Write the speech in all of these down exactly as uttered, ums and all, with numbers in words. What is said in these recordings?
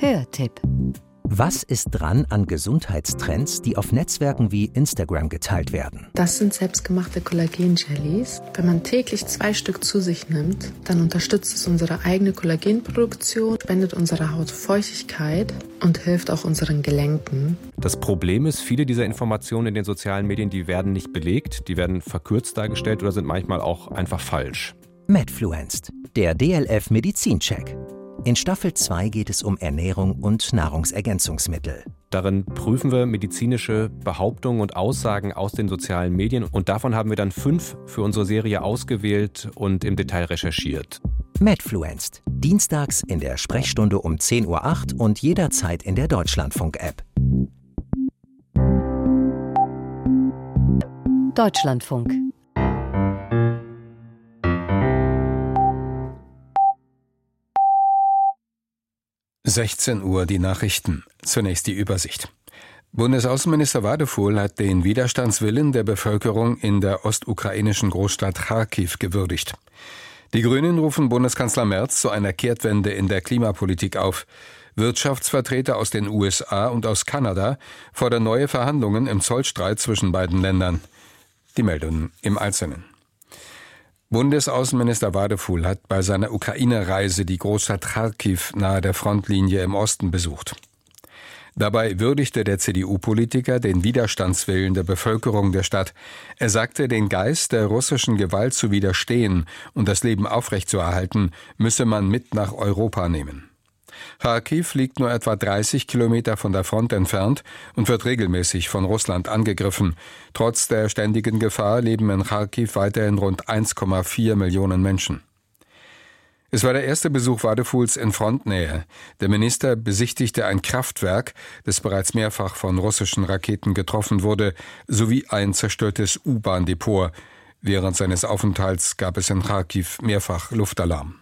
Hörtipp. Was ist dran an Gesundheitstrends, die auf Netzwerken wie Instagram geteilt werden? Das sind selbstgemachte Kollagen-Jellies. Wenn man täglich zwei Stück zu sich nimmt, dann unterstützt es unsere eigene Kollagenproduktion, spendet unserer Haut Feuchtigkeit und hilft auch unseren Gelenken. Das Problem ist, viele dieser Informationen in den sozialen Medien, die werden nicht belegt, die werden verkürzt dargestellt oder sind manchmal auch einfach falsch. Medfluenced, der D L F-Medizincheck. In Staffel zwei geht es um Ernährung und Nahrungsergänzungsmittel. Darin prüfen wir medizinische Behauptungen und Aussagen aus den sozialen Medien. Und davon haben wir dann fünf für unsere Serie ausgewählt und im Detail recherchiert. Medfluenced, dienstags in der Sprechstunde um zehn Uhr acht und jederzeit in der Deutschlandfunk-App. Deutschlandfunk. sechzehn Uhr die Nachrichten. Zunächst die Übersicht. Bundesaußenminister Wadefuhl hat den Widerstandswillen der Bevölkerung in der ostukrainischen Großstadt Charkiw gewürdigt. Die Grünen rufen Bundeskanzler Merz zu einer Kehrtwende in der Klimapolitik auf. Wirtschaftsvertreter aus den U S A und aus Kanada fordern neue Verhandlungen im Zollstreit zwischen beiden Ländern. Die Meldungen im Einzelnen. Bundesaußenminister Wadefuhl hat bei seiner Ukraine-Reise die Großstadt Charkiw nahe der Frontlinie im Osten besucht. Dabei würdigte der C D U-Politiker den Widerstandswillen der Bevölkerung der Stadt. Er sagte, den Geist der russischen Gewalt zu widerstehen und das Leben aufrechtzuerhalten, müsse man mit nach Europa nehmen. Charkiw liegt nur etwa dreißig Kilometer von der Front entfernt und wird regelmäßig von Russland angegriffen. Trotz der ständigen Gefahr leben in Charkiw weiterhin rund eins Komma vier Millionen Menschen. Es war der erste Besuch Wadefuhls in Frontnähe. Der Minister besichtigte ein Kraftwerk, das bereits mehrfach von russischen Raketen getroffen wurde, sowie ein zerstörtes U-Bahn-Depot. Während seines Aufenthalts gab es in Charkiw mehrfach Luftalarm.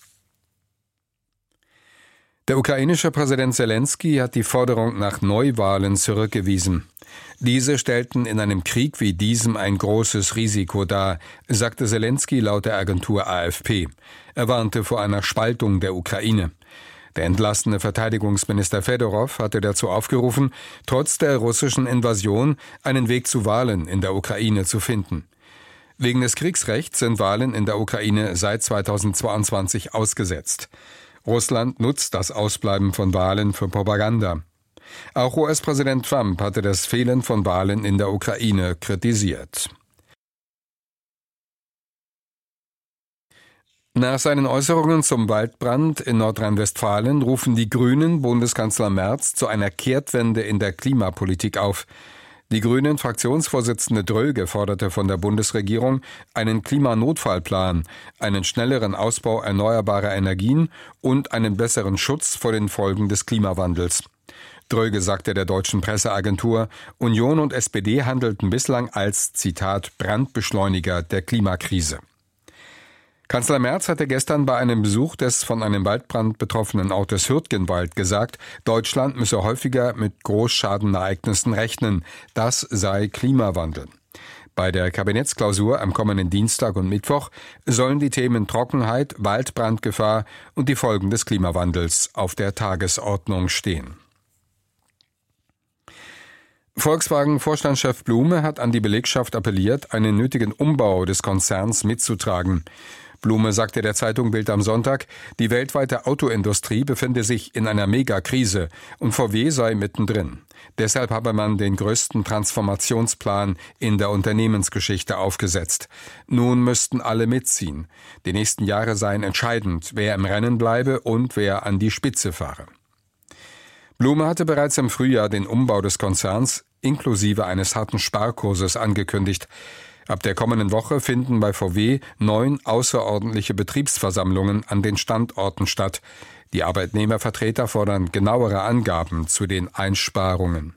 Der ukrainische Präsident Selenskyj hat die Forderung nach Neuwahlen zurückgewiesen. Diese stellten in einem Krieg wie diesem ein großes Risiko dar, sagte Selenskyj laut der Agentur A F P. Er warnte vor einer Spaltung der Ukraine. Der entlassene Verteidigungsminister Fedorow hatte dazu aufgerufen, trotz der russischen Invasion einen Weg zu Wahlen in der Ukraine zu finden. Wegen des Kriegsrechts sind Wahlen in der Ukraine seit zweitausendzweiundzwanzig ausgesetzt. Russland nutzt das Ausbleiben von Wahlen für Propaganda. Auch U S-Präsident Trump hatte das Fehlen von Wahlen in der Ukraine kritisiert. Nach seinen Äußerungen zum Waldbrand in Nordrhein-Westfalen rufen die Grünen Bundeskanzler Merz zu einer Kehrtwende in der Klimapolitik auf. Die Grünen-Fraktionsvorsitzende Dröge forderte von der Bundesregierung einen Klimanotfallplan, einen schnelleren Ausbau erneuerbarer Energien und einen besseren Schutz vor den Folgen des Klimawandels. Dröge sagte der deutschen Presseagentur, Union und S P D handelten bislang als, Zitat, Brandbeschleuniger der Klimakrise. Kanzler Merz hatte gestern bei einem Besuch des von einem Waldbrand betroffenen Ortes Hürtgenwald gesagt, Deutschland müsse häufiger mit Großschadenereignissen rechnen. Das sei Klimawandel. Bei der Kabinettsklausur am kommenden Dienstag und Mittwoch sollen die Themen Trockenheit, Waldbrandgefahr und die Folgen des Klimawandels auf der Tagesordnung stehen. Volkswagen-Vorstandschef Blume hat an die Belegschaft appelliert, einen nötigen Umbau des Konzerns mitzutragen. Blume sagte der Zeitung Bild am Sonntag, die weltweite Autoindustrie befinde sich in einer Megakrise und V W sei mittendrin. Deshalb habe man den größten Transformationsplan in der Unternehmensgeschichte aufgesetzt. Nun müssten alle mitziehen. Die nächsten Jahre seien entscheidend, wer im Rennen bleibe und wer an die Spitze fahre. Blume hatte bereits im Frühjahr den Umbau des Konzerns inklusive eines harten Sparkurses angekündigt. Ab der kommenden Woche finden bei V W neun außerordentliche Betriebsversammlungen an den Standorten statt. Die Arbeitnehmervertreter fordern genauere Angaben zu den Einsparungen.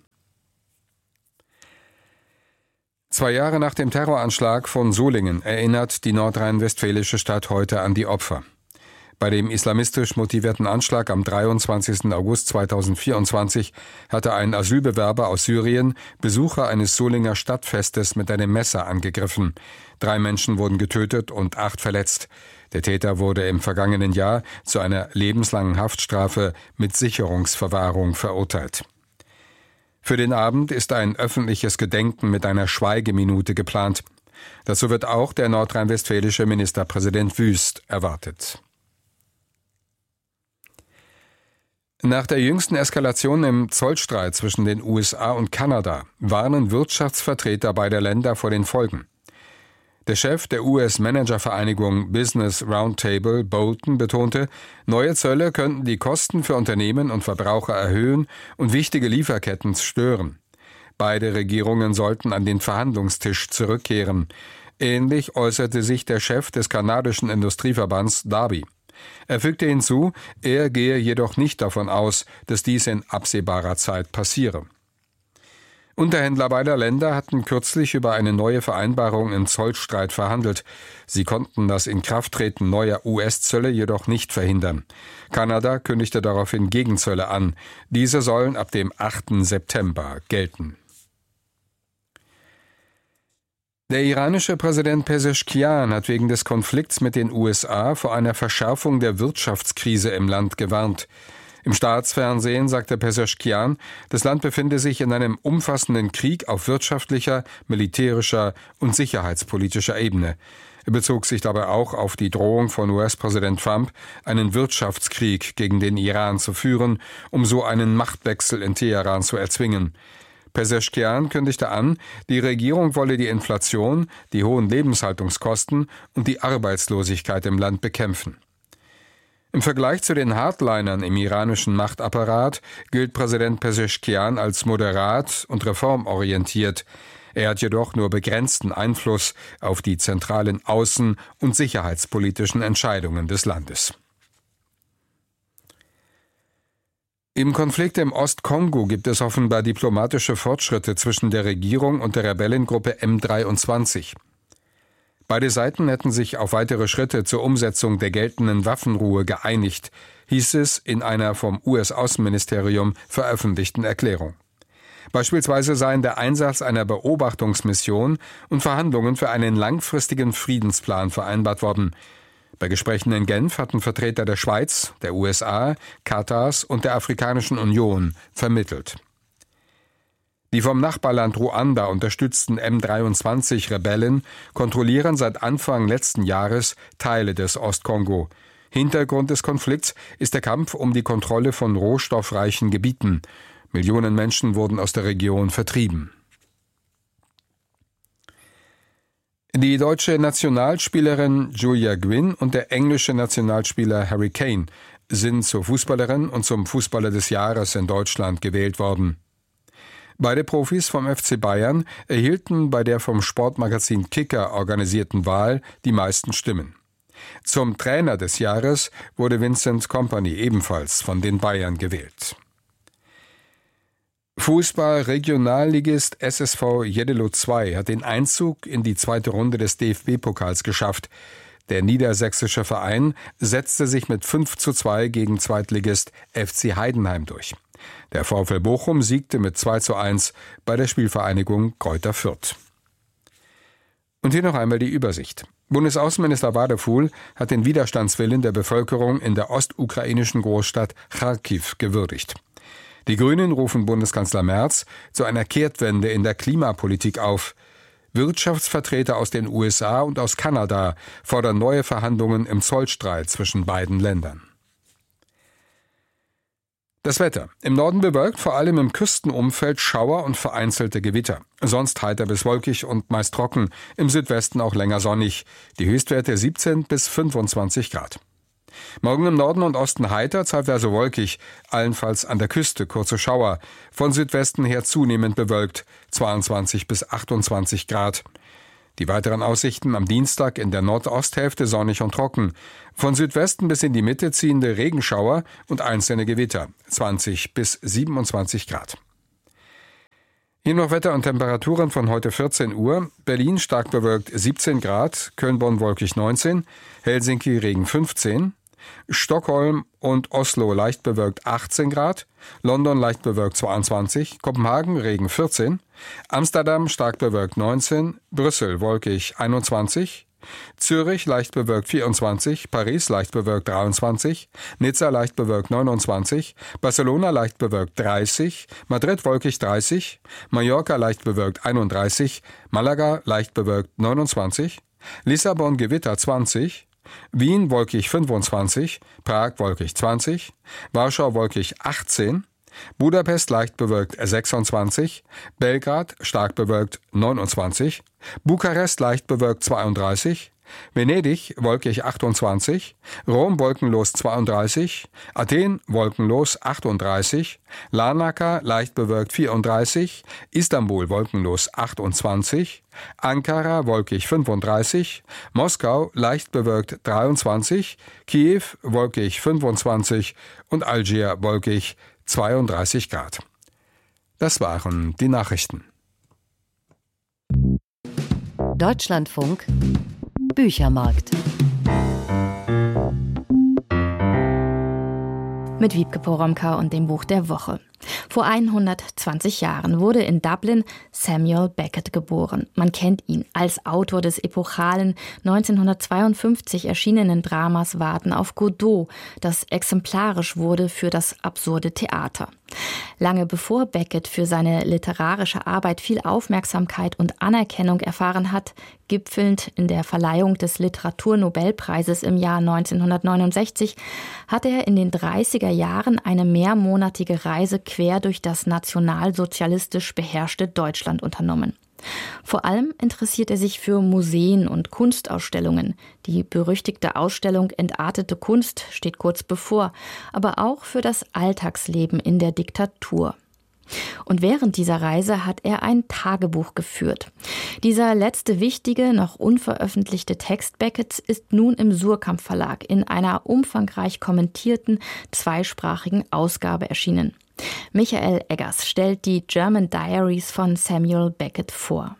Zwei Jahre nach dem Terroranschlag von Solingen erinnert die nordrhein-westfälische Stadt heute an die Opfer. Bei dem islamistisch motivierten Anschlag am dreiundzwanzigsten August zweitausendvierundzwanzig hatte ein Asylbewerber aus Syrien Besucher eines Solinger Stadtfestes mit einem Messer angegriffen. Drei Menschen wurden getötet und acht verletzt. Der Täter wurde im vergangenen Jahr zu einer lebenslangen Haftstrafe mit Sicherungsverwahrung verurteilt. Für den Abend ist ein öffentliches Gedenken mit einer Schweigeminute geplant. Dazu wird auch der nordrhein-westfälische Ministerpräsident Wüst erwartet. Nach der jüngsten Eskalation im Zollstreit zwischen den U S A und Kanada warnen Wirtschaftsvertreter beider Länder vor den Folgen. Der Chef der U S-Managervereinigung Business Roundtable, Bolton, betonte, neue Zölle könnten die Kosten für Unternehmen und Verbraucher erhöhen und wichtige Lieferketten stören. Beide Regierungen sollten an den Verhandlungstisch zurückkehren. Ähnlich äußerte sich der Chef des kanadischen Industrieverbands Darby. Er fügte hinzu, er gehe jedoch nicht davon aus, dass dies in absehbarer Zeit passiere. Unterhändler beider Länder hatten kürzlich über eine neue Vereinbarung im Zollstreit verhandelt. Sie konnten das Inkrafttreten neuer U S-Zölle jedoch nicht verhindern. Kanada kündigte daraufhin Gegenzölle an. Diese sollen ab dem achten September gelten. Der iranische Präsident Pezeshkian hat wegen des Konflikts mit den U S A vor einer Verschärfung der Wirtschaftskrise im Land gewarnt. Im Staatsfernsehen sagte Pezeshkian, das Land befinde sich in einem umfassenden Krieg auf wirtschaftlicher, militärischer und sicherheitspolitischer Ebene. Er bezog sich dabei auch auf die Drohung von U S-Präsident Trump, einen Wirtschaftskrieg gegen den Iran zu führen, um so einen Machtwechsel in Teheran zu erzwingen. Pezeshkian kündigte an, die Regierung wolle die Inflation, die hohen Lebenshaltungskosten und die Arbeitslosigkeit im Land bekämpfen. Im Vergleich zu den Hardlinern im iranischen Machtapparat gilt Präsident Pezeshkian als moderat und reformorientiert. Er hat jedoch nur begrenzten Einfluss auf die zentralen außen- und sicherheitspolitischen Entscheidungen des Landes. Im Konflikt im Ostkongo gibt es offenbar diplomatische Fortschritte zwischen der Regierung und der Rebellengruppe M dreiundzwanzig. Beide Seiten hätten sich auf weitere Schritte zur Umsetzung der geltenden Waffenruhe geeinigt, hieß es in einer vom U S-Außenministerium veröffentlichten Erklärung. Beispielsweise seien der Einsatz einer Beobachtungsmission und Verhandlungen für einen langfristigen Friedensplan vereinbart worden. Bei Gesprächen in Genf hatten Vertreter der Schweiz, der U S A, Katars und der Afrikanischen Union vermittelt. Die vom Nachbarland Ruanda unterstützten M dreiundzwanzig Rebellen kontrollieren seit Anfang letzten Jahres Teile des Ostkongo. Hintergrund des Konflikts ist der Kampf um die Kontrolle von rohstoffreichen Gebieten. Millionen Menschen wurden aus der Region vertrieben. Die deutsche Nationalspielerin Julia Gwynn und der englische Nationalspieler Harry Kane sind zur Fußballerin und zum Fußballer des Jahres in Deutschland gewählt worden. Beide Profis vom F C Bayern erhielten bei der vom Sportmagazin Kicker organisierten Wahl die meisten Stimmen. Zum Trainer des Jahres wurde Vincent Kompany ebenfalls von den Bayern gewählt. Fußball-Regionalligist S S V Jeddelo zwei hat den Einzug in die zweite Runde des D F B-Pokals geschafft. Der niedersächsische Verein setzte sich mit fünf zu zwei gegen Zweitligist F C Heidenheim durch. Der VfL Bochum siegte mit zwei zu eins bei der Spielvereinigung Greuther Fürth. Und hier noch einmal die Übersicht. Bundesaußenminister Wadefuhl hat den Widerstandswillen der Bevölkerung in der ostukrainischen Großstadt Charkiw gewürdigt. Die Grünen rufen Bundeskanzler Merz zu einer Kehrtwende in der Klimapolitik auf. Wirtschaftsvertreter aus den U S A und aus Kanada fordern neue Verhandlungen im Zollstreit zwischen beiden Ländern. Das Wetter. Im Norden bewölkt, vor allem im Küstenumfeld Schauer und vereinzelte Gewitter. Sonst heiter bis wolkig und meist trocken, im Südwesten auch länger sonnig. Die Höchstwerte siebzehn bis fünfundzwanzig Grad. Morgen im Norden und Osten heiter, zeitweise wolkig, allenfalls an der Küste kurze Schauer. Von Südwesten her zunehmend bewölkt, zweiundzwanzig bis achtundzwanzig Grad. Die weiteren Aussichten am Dienstag in der Nordosthälfte sonnig und trocken. Von Südwesten bis in die Mitte ziehende Regenschauer und einzelne Gewitter, zwanzig bis siebenundzwanzig Grad. Hier noch Wetter und Temperaturen von heute vierzehn Uhr. Berlin stark bewölkt siebzehn Grad, Köln-Bonn wolkig neunzehn, Helsinki Regen fünfzehn, Stockholm und Oslo leicht bewölkt achtzehn Grad, London leicht bewölkt zweiundzwanzig, Kopenhagen Regen vierzehn, Amsterdam stark bewölkt neunzehn, Brüssel wolkig einundzwanzig, Zürich leicht bewölkt vierundzwanzig, Paris leicht bewölkt dreiundzwanzig, Nizza leicht bewölkt neunundzwanzig, Barcelona leicht bewölkt dreißig, Madrid wolkig dreißig, Mallorca leicht bewölkt einunddreißig, Malaga leicht bewölkt neunundzwanzig, Lissabon Gewitter zwanzig, Wien wolkig fünfundzwanzig, Prag wolkig zwanzig, Warschau wolkig achtzehn, Budapest leicht bewölkt sechsundzwanzig, Belgrad stark bewölkt neunundzwanzig, Bukarest leicht bewölkt zweiunddreißig, Venedig wolkig achtundzwanzig, Rom wolkenlos zweiunddreißig, Athen wolkenlos achtunddreißig, Larnaca leicht bewölkt vierunddreißig, Istanbul wolkenlos achtundzwanzig, Ankara wolkig fünfunddreißig, Moskau leicht bewölkt dreiundzwanzig, Kiew wolkig fünfundzwanzig und Algier wolkig zweiunddreißig Grad. Das waren die Nachrichten. Deutschlandfunk Büchermarkt. Mit Wiebke Poromka und dem Buch der Woche. Vor hundertzwanzig Jahren wurde in Dublin Samuel Beckett geboren. Man kennt ihn als Autor des epochalen neunzehnhundertzweiundfünfzig erschienenen Dramas Warten auf Godot, das exemplarisch wurde für das absurde Theater. Lange bevor Beckett für seine literarische Arbeit viel Aufmerksamkeit und Anerkennung erfahren hat, gipfelnd in der Verleihung des Literaturnobelpreises im Jahr neunzehnhundertneunundsechzig, hat er in den dreißiger Jahren eine mehrmonatige Reise quer durch das nationalsozialistisch beherrschte Deutschland unternommen. Vor allem interessiert er sich für Museen und Kunstausstellungen. Die berüchtigte Ausstellung Entartete Kunst steht kurz bevor, aber auch für das Alltagsleben in der Diktatur. Und während dieser Reise hat er ein Tagebuch geführt. Dieser letzte wichtige, noch unveröffentlichte Text Becketts ist nun im Suhrkamp Verlag in einer umfangreich kommentierten, zweisprachigen Ausgabe erschienen. Michael Eggers stellt die German Diaries von Samuel Beckett vor.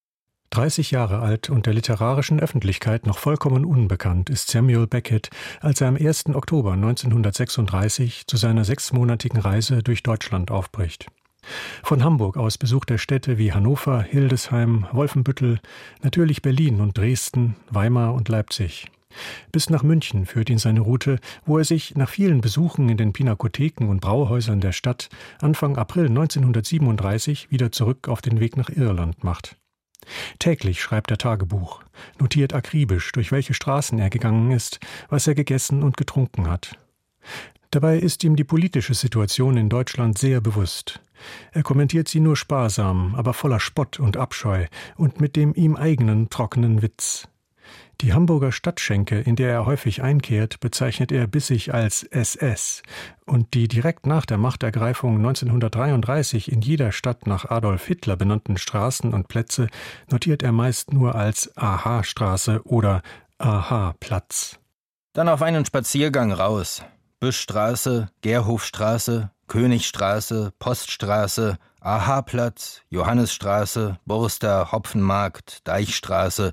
dreißig Jahre alt und der literarischen Öffentlichkeit noch vollkommen unbekannt ist Samuel Beckett, als er am ersten Oktober neunzehnhundertsechsunddreißig zu seiner sechsmonatigen Reise durch Deutschland aufbricht. Von Hamburg aus besucht er Städte wie Hannover, Hildesheim, Wolfenbüttel, natürlich Berlin und Dresden, Weimar und Leipzig. Bis nach München führt ihn seine Route, wo er sich nach vielen Besuchen in den Pinakotheken und Brauhäusern der Stadt Anfang April neunzehnhundertsiebenunddreißig wieder zurück auf den Weg nach Irland macht. Täglich schreibt er Tagebuch, notiert akribisch, durch welche Straßen er gegangen ist, was er gegessen und getrunken hat. Dabei ist ihm die politische Situation in Deutschland sehr bewusst. Er kommentiert sie nur sparsam, aber voller Spott und Abscheu und mit dem ihm eigenen trockenen Witz. Die Hamburger Stadtschenke, in der er häufig einkehrt, bezeichnet er bissig als S S. Und die direkt nach der Machtergreifung neunzehnhundertdreiunddreißig in jeder Stadt nach Adolf Hitler benannten Straßen und Plätze notiert er meist nur als A H-Straße oder A H-Platz. Dann auf einen Spaziergang raus. Büschstraße, Gerhofstraße, Königstraße, Poststraße, A H-Platz, Johannesstraße, Burster, Hopfenmarkt, Deichstraße,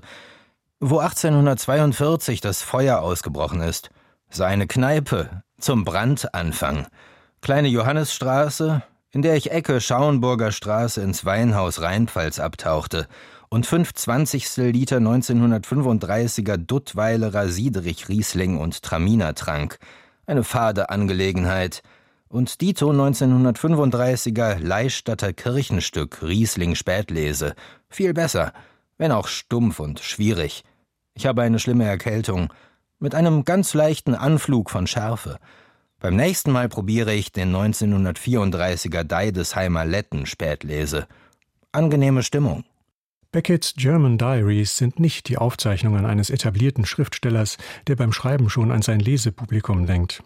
wo achtzehnhundertzweiundvierzig das Feuer ausgebrochen ist. Seine Kneipe zum Brandanfang. Kleine Johannesstraße, in der ich Ecke Schauenburger Straße ins Weinhaus Rheinpfalz abtauchte und fünf Zwanzigstel Liter neunzehnhundertfünfunddreißiger Duttweilerer Siederich Riesling und Traminer trank. Eine fade Angelegenheit. Und dito neunzehnhundertfünfunddreißiger Leistatter Kirchenstück Riesling Spätlese. Viel besser, wenn auch stumpf und schwierig. Ich habe eine schlimme Erkältung, mit einem ganz leichten Anflug von Schärfe. Beim nächsten Mal probiere ich den neunzehnhundertvierunddreißiger Deidesheimer Letten Spätlese. Angenehme Stimmung. Becketts German Diaries sind nicht die Aufzeichnungen eines etablierten Schriftstellers, der beim Schreiben schon an sein Lesepublikum denkt.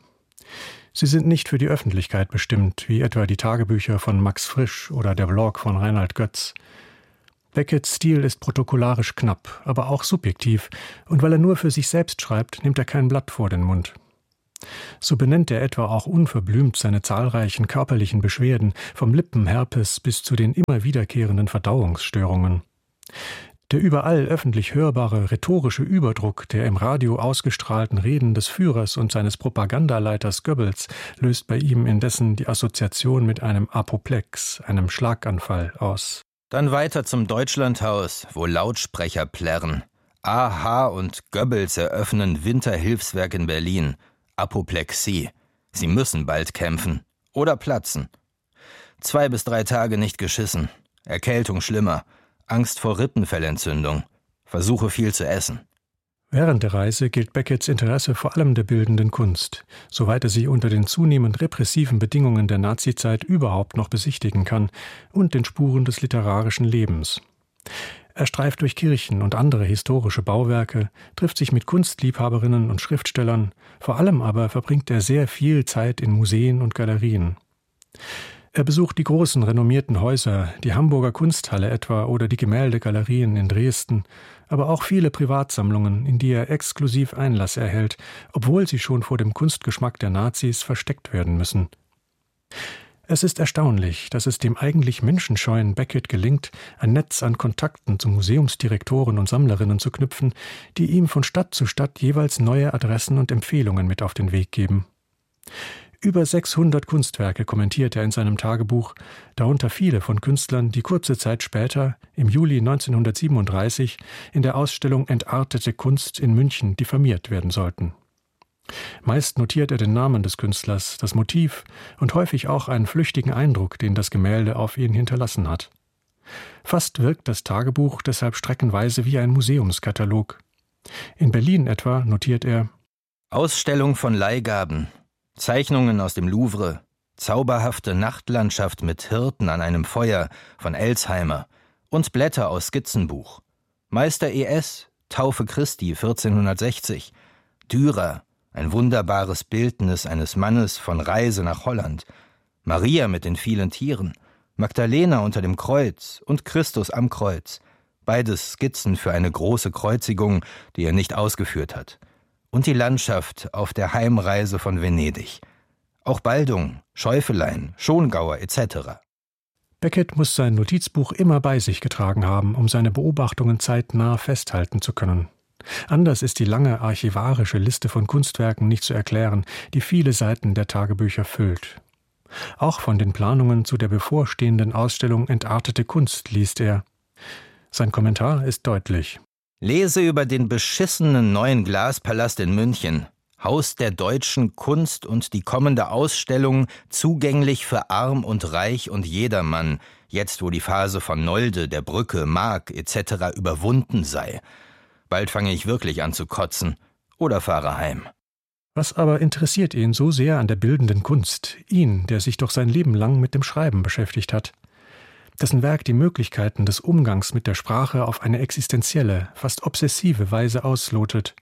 Sie sind nicht für die Öffentlichkeit bestimmt, wie etwa die Tagebücher von Max Frisch oder der Blog von Reinhard Götz. Becketts Stil ist protokollarisch knapp, aber auch subjektiv, und weil er nur für sich selbst schreibt, nimmt er kein Blatt vor den Mund. So benennt er etwa auch unverblümt seine zahlreichen körperlichen Beschwerden, vom Lippenherpes bis zu den immer wiederkehrenden Verdauungsstörungen. Der überall öffentlich hörbare rhetorische Überdruck der im Radio ausgestrahlten Reden des Führers und seines Propagandaleiters Goebbels löst bei ihm indessen die Assoziation mit einem Apoplex, einem Schlaganfall, aus. Dann weiter zum Deutschlandhaus, wo Lautsprecher plärren. A H und Goebbels eröffnen Winterhilfswerk in Berlin. Apoplexie. Sie müssen bald kämpfen. Oder platzen. Zwei bis drei Tage nicht geschissen. Erkältung schlimmer. Angst vor Rippenfellentzündung. Versuche viel zu essen. Während der Reise gilt Becketts Interesse vor allem der bildenden Kunst, soweit er sie unter den zunehmend repressiven Bedingungen der Nazizeit überhaupt noch besichtigen kann, und den Spuren des literarischen Lebens. Er streift durch Kirchen und andere historische Bauwerke, trifft sich mit Kunstliebhaberinnen und Schriftstellern, vor allem aber verbringt er sehr viel Zeit in Museen und Galerien. Er besucht die großen, renommierten Häuser, die Hamburger Kunsthalle etwa oder die Gemäldegalerien in Dresden, aber auch viele Privatsammlungen, in die er exklusiv Einlass erhält, obwohl sie schon vor dem Kunstgeschmack der Nazis versteckt werden müssen. Es ist erstaunlich, dass es dem eigentlich menschenscheuen Beckett gelingt, ein Netz an Kontakten zu Museumsdirektoren und Sammlerinnen zu knüpfen, die ihm von Stadt zu Stadt jeweils neue Adressen und Empfehlungen mit auf den Weg geben. Über sechshundert Kunstwerke kommentiert er in seinem Tagebuch, darunter viele von Künstlern, die kurze Zeit später, im Juli neunzehnhundertsiebenunddreißig, in der Ausstellung Entartete Kunst in München diffamiert werden sollten. Meist notiert er den Namen des Künstlers, das Motiv und häufig auch einen flüchtigen Eindruck, den das Gemälde auf ihn hinterlassen hat. Fast wirkt das Tagebuch deshalb streckenweise wie ein Museumskatalog. In Berlin etwa notiert er: Ausstellung von Leihgaben. Zeichnungen aus dem Louvre, zauberhafte Nachtlandschaft mit Hirten an einem Feuer von Elsheimer und Blätter aus Skizzenbuch. Meister E S, Taufe Christi vierzehnhundertsechzig, Dürer, ein wunderbares Bildnis eines Mannes von Reise nach Holland, Maria mit den vielen Tieren, Magdalena unter dem Kreuz und Christus am Kreuz, beides Skizzen für eine große Kreuzigung, die er nicht ausgeführt hat. Und die Landschaft auf der Heimreise von Venedig. Auch Baldung, Schäufelein, Schongauer et cetera. Beckett muss sein Notizbuch immer bei sich getragen haben, um seine Beobachtungen zeitnah festhalten zu können. Anders ist die lange archivarische Liste von Kunstwerken nicht zu erklären, die viele Seiten der Tagebücher füllt. Auch von den Planungen zu der bevorstehenden Ausstellung Entartete Kunst liest er. Sein Kommentar ist deutlich. Lese über den beschissenen neuen Glaspalast in München, Haus der deutschen Kunst und die kommende Ausstellung zugänglich für Arm und Reich und jedermann, jetzt wo die Phase von Nolde, der Brücke, Mark et cetera überwunden sei. Bald fange ich wirklich an zu kotzen oder fahre heim. Was aber interessiert ihn so sehr an der bildenden Kunst, ihn, der sich doch sein Leben lang mit dem Schreiben beschäftigt hat? Dessen Werk die Möglichkeiten des Umgangs mit der Sprache auf eine existenzielle, fast obsessive Weise auslotet.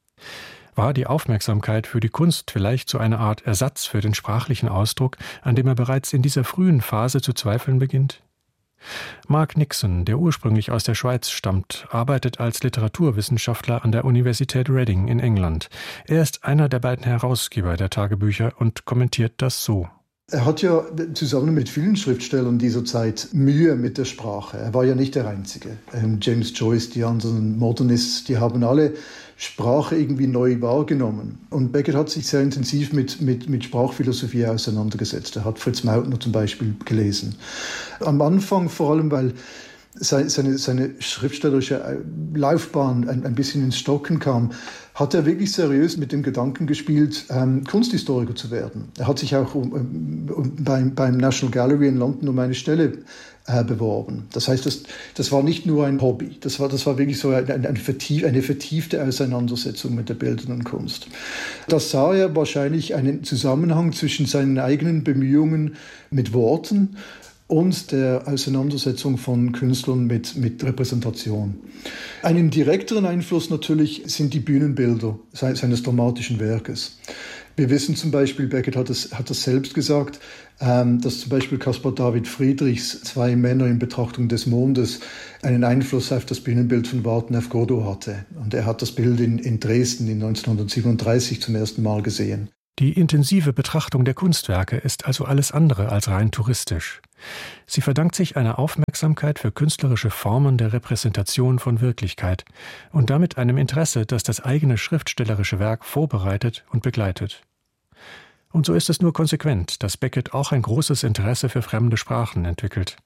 War die Aufmerksamkeit für die Kunst vielleicht so eine Art Ersatz für den sprachlichen Ausdruck, an dem er bereits in dieser frühen Phase zu zweifeln beginnt? Mark Nixon, der ursprünglich aus der Schweiz stammt, arbeitet als Literaturwissenschaftler an der Universität Reading in England. Er ist einer der beiden Herausgeber der Tagebücher und kommentiert das so. Er hat ja zusammen mit vielen Schriftstellern dieser Zeit Mühe mit der Sprache. Er war ja nicht der Einzige. Ähm, James Joyce, die anderen Modernists, die haben alle Sprache irgendwie neu wahrgenommen. Und Beckett hat sich sehr intensiv mit, mit, mit Sprachphilosophie auseinandergesetzt. Er hat Fritz Mautner zum Beispiel gelesen. Am Anfang vor allem, weil seine, seine schriftstellerische Laufbahn ein, ein bisschen ins Stocken kam, hat er wirklich seriös mit dem Gedanken gespielt, ähm, Kunsthistoriker zu werden. Er hat sich auch um, um, beim, beim National Gallery in London um eine Stelle äh, beworben. Das heißt, das, das war nicht nur ein Hobby, das war, das war wirklich so eine, eine, vertief, eine vertiefte Auseinandersetzung mit der bildenden Kunst. Das sah er wahrscheinlich einen Zusammenhang zwischen seinen eigenen Bemühungen mit Worten und der Auseinandersetzung von Künstlern mit, mit Repräsentation. Einen direkteren Einfluss natürlich sind die Bühnenbilder seines dramatischen Werkes. Wir wissen zum Beispiel, Beckett hat es, hat es selbst gesagt, ähm, dass zum Beispiel Caspar David Friedrichs Zwei Männer in Betrachtung des Mondes einen Einfluss auf das Bühnenbild von Warten auf Godot hatte. Und er hat das Bild in, in Dresden in neunzehnhundertsiebenunddreißig zum ersten Mal gesehen. Die intensive Betrachtung der Kunstwerke ist also alles andere als rein touristisch. Sie verdankt sich einer Aufmerksamkeit für künstlerische Formen der Repräsentation von Wirklichkeit und damit einem Interesse, das das eigene schriftstellerische Werk vorbereitet und begleitet. Und so ist es nur konsequent, dass Beckett auch ein großes Interesse für fremde Sprachen entwickelt.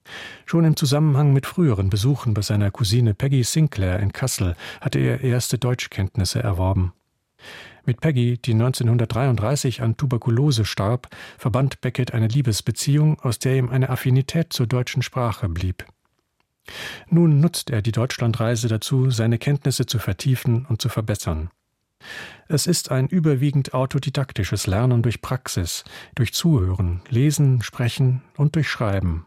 Schon im Zusammenhang mit früheren Besuchen bei seiner Cousine Peggy Sinclair in Kassel hatte er erste Deutschkenntnisse erworben. Mit Peggy, die neunzehnhundertdreiunddreißig an Tuberkulose starb, verband Beckett eine Liebesbeziehung, aus der ihm eine Affinität zur deutschen Sprache blieb. Nun nutzt er die Deutschlandreise dazu, seine Kenntnisse zu vertiefen und zu verbessern. Es ist ein überwiegend autodidaktisches Lernen durch Praxis, durch Zuhören, Lesen, Sprechen und durch Schreiben.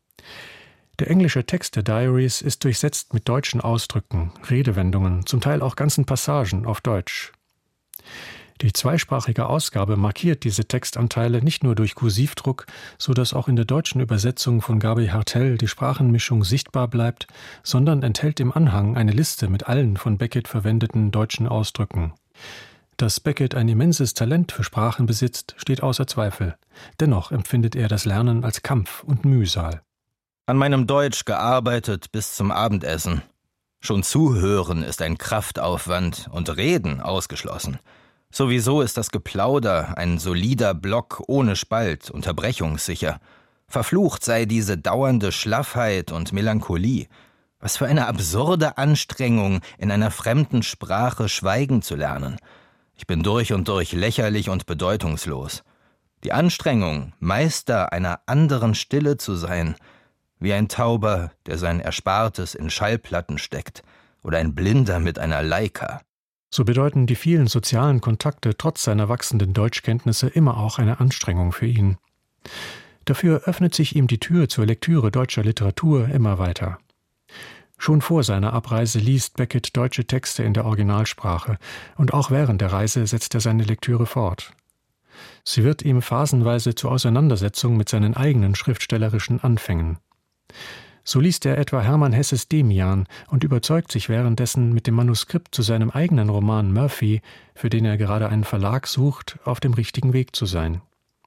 Der englische Text der Diaries ist durchsetzt mit deutschen Ausdrücken, Redewendungen, zum Teil auch ganzen Passagen auf Deutsch. Die zweisprachige Ausgabe markiert diese Textanteile nicht nur durch Kursivdruck, so dass auch in der deutschen Übersetzung von Gabi Hartell die Sprachenmischung sichtbar bleibt, sondern enthält im Anhang eine Liste mit allen von Beckett verwendeten deutschen Ausdrücken. Dass Beckett ein immenses Talent für Sprachen besitzt, steht außer Zweifel. Dennoch empfindet er das Lernen als Kampf und Mühsal. An meinem Deutsch gearbeitet bis zum Abendessen. Schon zuhören ist ein Kraftaufwand und Reden ausgeschlossen. Sowieso ist das Geplauder ein solider Block ohne Spalt, unterbrechungssicher. Verflucht sei diese dauernde Schlaffheit und Melancholie. Was für eine absurde Anstrengung, in einer fremden Sprache schweigen zu lernen. Ich bin durch und durch lächerlich und bedeutungslos. Die Anstrengung, Meister einer anderen Stille zu sein, wie ein Tauber, der sein Erspartes in Schallplatten steckt, oder ein Blinder mit einer Leica. So bedeuten die vielen sozialen Kontakte trotz seiner wachsenden Deutschkenntnisse immer auch eine Anstrengung für ihn. Dafür öffnet sich ihm die Tür zur Lektüre deutscher Literatur immer weiter. Schon vor seiner Abreise liest Beckett deutsche Texte in der Originalsprache und auch während der Reise setzt er seine Lektüre fort. Sie wird ihm phasenweise zur Auseinandersetzung mit seinen eigenen schriftstellerischen Anfängen. So liest er etwa Hermann Hesses Demian und überzeugt sich währenddessen mit dem Manuskript zu seinem eigenen Roman Murphy, für den er gerade einen Verlag sucht, auf dem richtigen Weg zu sein.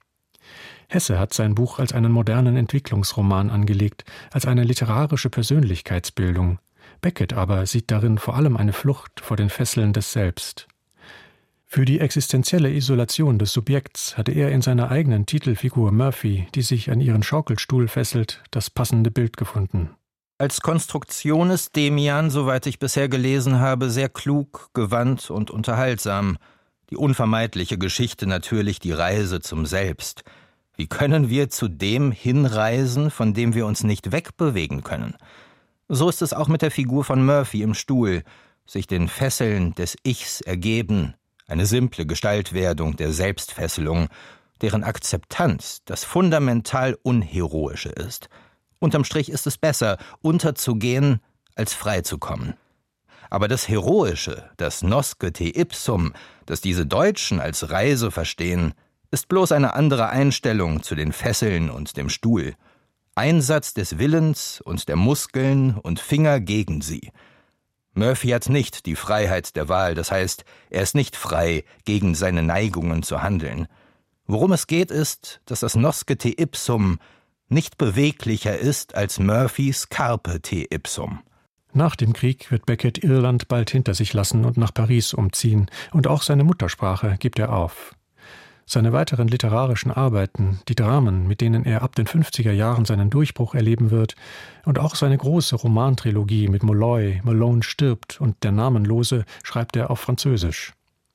Hesse hat sein Buch als einen modernen Entwicklungsroman angelegt, als eine literarische Persönlichkeitsbildung. Beckett aber sieht darin vor allem eine Flucht vor den Fesseln des Selbst. Für die existenzielle Isolation des Subjekts hatte er in seiner eigenen Titelfigur Murphy, die sich an ihren Schaukelstuhl fesselt, das passende Bild gefunden. Als Konstruktion ist Demian, soweit ich bisher gelesen habe, sehr klug, gewandt und unterhaltsam. Die unvermeidliche Geschichte natürlich die Reise zum Selbst. Wie können wir zu dem hinreisen, von dem wir uns nicht wegbewegen können? So ist es auch mit der Figur von Murphy im Stuhl, sich den Fesseln des Ichs ergeben, eine simple Gestaltwerdung der Selbstfesselung, deren Akzeptanz das fundamental Unheroische ist. Unterm Strich ist es besser, unterzugehen, als freizukommen. Aber das Heroische, das Nosce te ipsum, das diese Deutschen als Reise verstehen, ist bloß eine andere Einstellung zu den Fesseln und dem Stuhl. Einsatz des Willens und der Muskeln und Finger gegen sie. Murphy hat nicht die Freiheit der Wahl, das heißt, er ist nicht frei, gegen seine Neigungen zu handeln. Worum es geht, ist, dass das Nosce te ipsum nicht beweglicher ist als Murphys Carpe te ipsum. Nach dem Krieg wird Beckett Irland bald hinter sich lassen und nach Paris umziehen, und auch seine Muttersprache gibt er auf. Seine weiteren literarischen Arbeiten, die Dramen, mit denen er ab den fünfziger Jahren seinen Durchbruch erleben wird, und auch seine große Romantrilogie mit Molloy, Malone stirbt und Der Namenlose, schreibt er auf Französisch.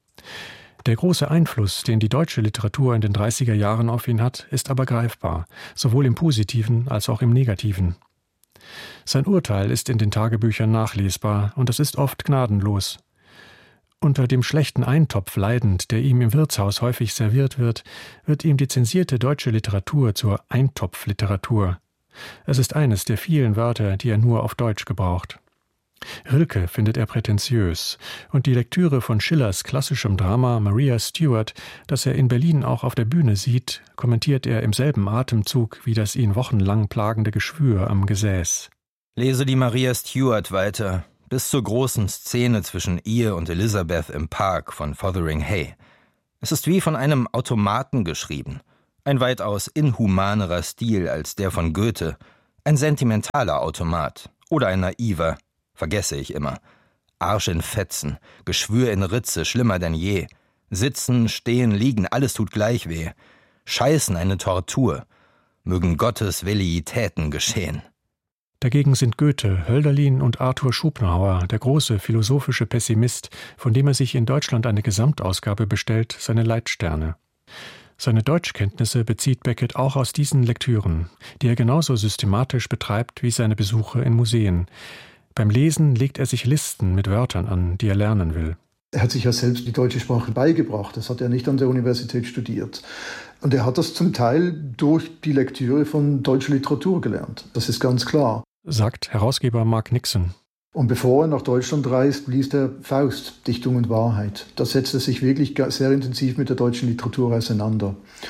Der große Einfluss, den die deutsche Literatur in den dreißiger Jahren auf ihn hat, ist aber greifbar, sowohl im Positiven als auch im Negativen. Sein Urteil ist in den Tagebüchern nachlesbar, und es ist oft gnadenlos. Unter dem schlechten Eintopf leidend, der ihm im Wirtshaus häufig serviert wird, wird ihm die zensierte deutsche Literatur zur Eintopfliteratur. Es ist eines der vielen Wörter, die er nur auf Deutsch gebraucht. Rilke findet er prätentiös, und die Lektüre von Schillers klassischem Drama Maria Stuart, das er in Berlin auch auf der Bühne sieht, kommentiert er im selben Atemzug wie das ihn wochenlang plagende Geschwür am Gesäß. Lese die Maria Stuart weiter, bis zur großen Szene zwischen ihr und Elizabeth im Park von Fotheringhay. Es ist wie von einem Automaten geschrieben, ein weitaus inhumanerer Stil als der von Goethe, ein sentimentaler Automat oder ein naiver, vergesse ich immer. Arsch in Fetzen, Geschwür in Ritze, schlimmer denn je. Sitzen, stehen, liegen, alles tut gleich weh. Scheißen eine Tortur. Mögen Gottes Velleitäten geschehen. Dagegen sind Goethe, Hölderlin und Arthur Schopenhauer, der große philosophische Pessimist, von dem er sich in Deutschland eine Gesamtausgabe bestellt, seine Leitsterne. Seine Deutschkenntnisse bezieht Beckett auch aus diesen Lektüren, die er genauso systematisch betreibt wie seine Besuche in Museen. Beim Lesen legt er sich Listen mit Wörtern an, die er lernen will. Er hat sich ja selbst die deutsche Sprache beigebracht. Das hat er nicht an der Universität studiert. Und er hat das zum Teil durch die Lektüre von deutscher Literatur gelernt. Das ist ganz klar. Sagt Herausgeber Mark Nixon. Und bevor er nach Deutschland reist, liest er Faust, Dichtung und Wahrheit. Da setzt er sich wirklich sehr intensiv mit der deutschen Literatur auseinander.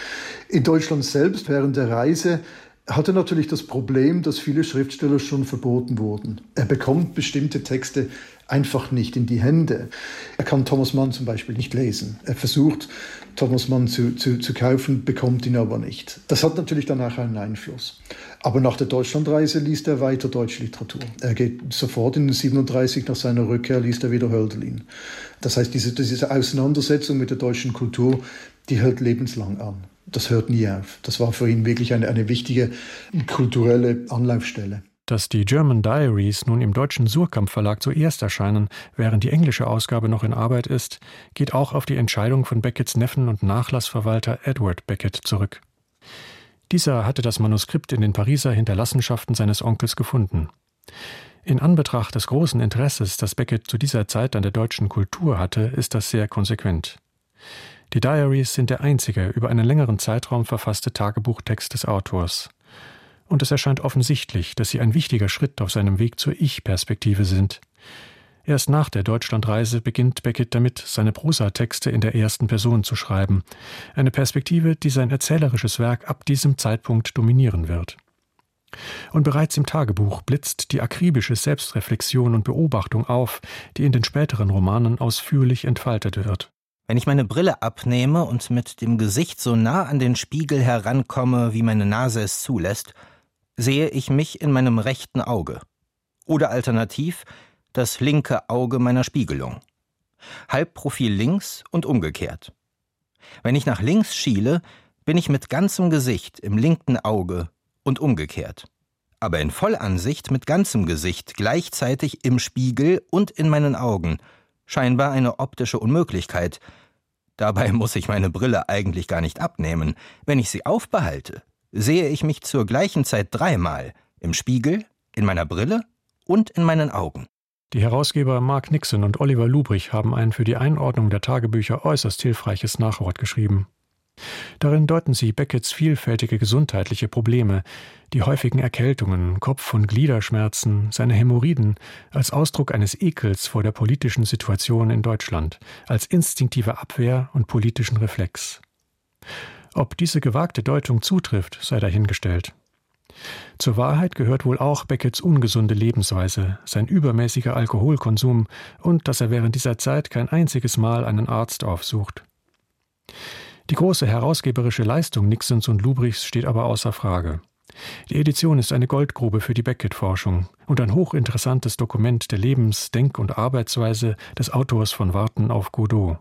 In Deutschland selbst, während der Reise, hat er natürlich das Problem, dass viele Schriftsteller schon verboten wurden. Er bekommt bestimmte Texte einfach nicht in die Hände. Er kann Thomas Mann zum Beispiel nicht lesen. Er versucht, Thomas Mann zu, zu, zu kaufen, bekommt ihn aber nicht. Das hat natürlich dann auch einen Einfluss. Aber nach der Deutschlandreise liest er weiter deutsche Literatur. Er geht sofort in siebenunddreißig nach seiner Rückkehr, liest er wieder Hölderlin. Das heißt, diese, diese Auseinandersetzung mit der deutschen Kultur, die hält lebenslang an. Das hört nie auf. Das war für ihn wirklich eine, eine wichtige kulturelle Anlaufstelle. Dass die German Diaries nun im deutschen Suhrkamp Verlag zuerst erscheinen, während die englische Ausgabe noch in Arbeit ist, geht auch auf die Entscheidung von Becketts Neffen und Nachlassverwalter Edward Beckett zurück. Dieser hatte das Manuskript in den Pariser Hinterlassenschaften seines Onkels gefunden. In Anbetracht des großen Interesses, das Beckett zu dieser Zeit an der deutschen Kultur hatte, ist das sehr konsequent. Die Diaries sind der einzige über einen längeren Zeitraum verfasste Tagebuchtext des Autors. Und es erscheint offensichtlich, dass sie ein wichtiger Schritt auf seinem Weg zur Ich-Perspektive sind. Erst nach der Deutschlandreise beginnt Beckett damit, seine Prosatexte in der ersten Person zu schreiben. Eine Perspektive, die sein erzählerisches Werk ab diesem Zeitpunkt dominieren wird. Und bereits im Tagebuch blitzt die akribische Selbstreflexion und Beobachtung auf, die in den späteren Romanen ausführlich entfaltet wird. Wenn ich meine Brille abnehme und mit dem Gesicht so nah an den Spiegel herankomme, wie meine Nase es zulässt, sehe ich mich in meinem rechten Auge. Oder alternativ das linke Auge meiner Spiegelung. Halbprofil links und umgekehrt. Wenn ich nach links schiele, bin ich mit ganzem Gesicht im linken Auge und umgekehrt. Aber in Vollansicht mit ganzem Gesicht gleichzeitig im Spiegel und in meinen Augen. Scheinbar eine optische Unmöglichkeit. Dabei muss ich meine Brille eigentlich gar nicht abnehmen. Wenn ich sie aufbehalte, sehe ich mich zur gleichen Zeit dreimal. Im Spiegel, in meiner Brille und in meinen Augen. Die Herausgeber Mark Nixon und Oliver Lubrich haben ein für die Einordnung der Tagebücher äußerst hilfreiches Nachwort geschrieben. Darin deuten sie Becketts vielfältige gesundheitliche Probleme, die häufigen Erkältungen, Kopf- und Gliederschmerzen, seine Hämorrhoiden als Ausdruck eines Ekels vor der politischen Situation in Deutschland, als instinktive Abwehr und politischen Reflex. Ob diese gewagte Deutung zutrifft, sei dahingestellt. Zur Wahrheit gehört wohl auch Becketts ungesunde Lebensweise, sein übermäßiger Alkoholkonsum und dass er während dieser Zeit kein einziges Mal einen Arzt aufsucht. Die große herausgeberische Leistung Nixons und Lubrichs steht aber außer Frage. Die Edition ist eine Goldgrube für die Beckett-Forschung und ein hochinteressantes Dokument der Lebens-, Denk- und Arbeitsweise des Autors von Warten auf Godot.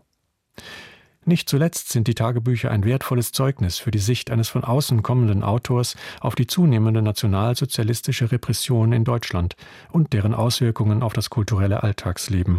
Nicht zuletzt sind die Tagebücher ein wertvolles Zeugnis für die Sicht eines von außen kommenden Autors auf die zunehmende nationalsozialistische Repression in Deutschland und deren Auswirkungen auf das kulturelle Alltagsleben.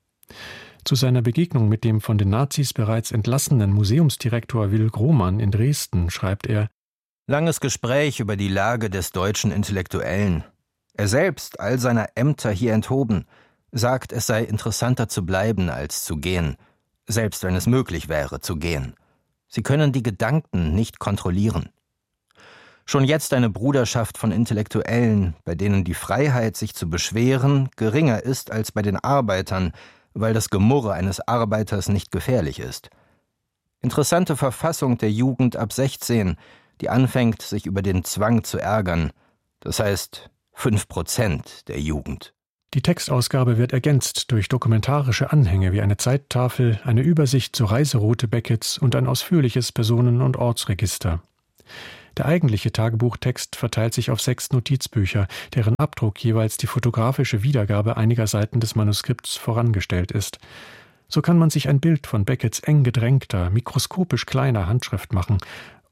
Zu seiner Begegnung mit dem von den Nazis bereits entlassenen Museumsdirektor Will Grohmann in Dresden schreibt er: Langes Gespräch über die Lage des deutschen Intellektuellen. Er selbst, all seiner Ämter hier enthoben, sagt, es sei interessanter zu bleiben als zu gehen, selbst wenn es möglich wäre, zu gehen. Sie können die Gedanken nicht kontrollieren. Schon jetzt eine Bruderschaft von Intellektuellen, bei denen die Freiheit, sich zu beschweren, geringer ist als bei den Arbeitern, weil das Gemurre eines Arbeiters nicht gefährlich ist. Interessante Verfassung der Jugend ab sechzehn, die anfängt, sich über den Zwang zu ärgern. Das heißt, fünf Prozent der Jugend. Die Textausgabe wird ergänzt durch dokumentarische Anhänge wie eine Zeittafel, eine Übersicht zur Reiseroute Becketts und ein ausführliches Personen- und Ortsregister. Der eigentliche Tagebuchtext verteilt sich auf sechs Notizbücher, deren Abdruck jeweils die fotografische Wiedergabe einiger Seiten des Manuskripts vorangestellt ist. So kann man sich ein Bild von Becketts eng gedrängter, mikroskopisch kleiner Handschrift machen